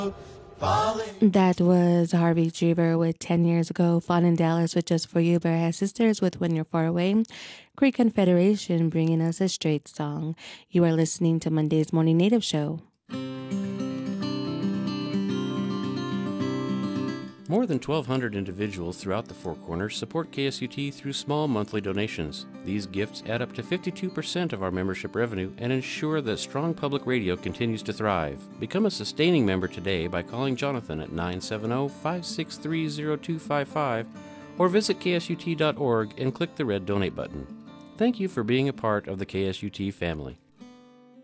That was Harvey Cheever with 10 years ago. Fawn in Dallas with Just For You. Bearhead Sisters with When You're Far Away. Creek Confederation bringing us a straight song. You are listening to Monday's Morning Native Show. More than 1,200 individuals throughout the Four Corners support KSUT through small monthly donations. These gifts add up to 52% of our membership revenue and ensure that strong public radio continues to thrive. Become a sustaining member today by calling Jonathan at 970-563-0255 or visit ksut.org and click the red donate button. Thank you for being a part of the KSUT family.